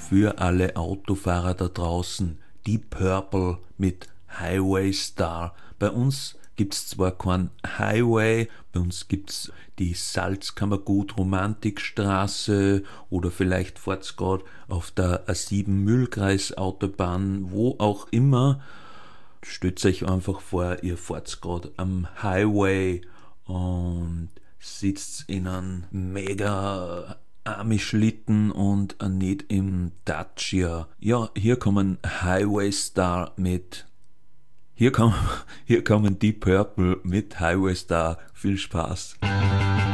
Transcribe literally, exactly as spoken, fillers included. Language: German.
für alle Autofahrer da draußen. Deep Purple mit Highway Star. Bei uns gibt's zwar keinen Highway, bei uns gibt's die Salzkammergut Romantikstraße oder vielleicht fahrt's grad auf der A sieben Mühlkreisautobahn, wo auch immer. Stellt euch einfach vor, ihr fahrt grad am Highway und sitzt in einem mega Ami-Schlitten und nicht im Dacia. Ja, hier kommen Highway Star mit. Hier kommen, hier kommen Deep Purple mit Highway Star. Viel Spaß.